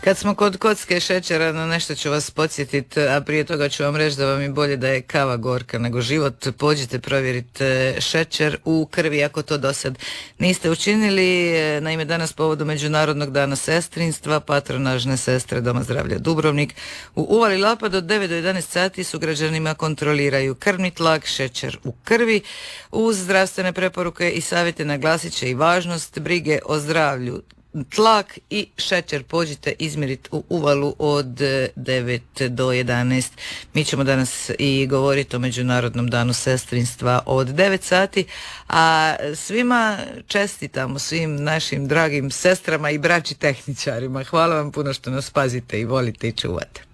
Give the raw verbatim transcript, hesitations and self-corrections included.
Kad smo kod kocke šećera, na nešto ću vas podsjetiti, a prije toga ću vam reći da vam je bolje da je kava gorka nego život. Pođite provjeriti šećer u krvi ako to do sad niste učinili. Naime, danas povodu Međunarodnog dana sestrinstva, patronažne sestre Doma zdravlja Dubrovnik u Uvali Lapa do devet do jedanaest sati su građanima kontroliraju krvni tlak, šećer u krvi. Uz zdravstvene preporuke i savjete naglasit će i važnost brige o zdravlju. Tlak i šećer pođite izmjeriti u Uvalu od devet do jedanaest. Mi ćemo danas i govoriti o Međunarodnom danu sestrinstva od devet sati, a svima čestitamo, svim našim dragim sestrama i braći tehničarima. Hvala vam puno što nas pazite i volite i čuvate.